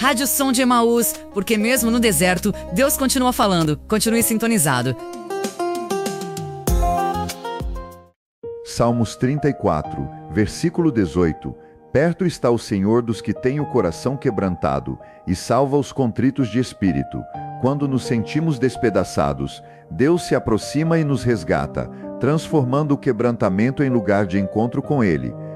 Rádio Som de Emaús, porque mesmo no deserto, Deus continua falando. Continue sintonizado. Salmos 34, versículo 18. Perto está o Senhor dos que têm o coração quebrantado e salva os contritos de espírito. Quando nos sentimos despedaçados, Deus se aproxima e nos resgata, transformando o quebrantamento em lugar de encontro com Ele.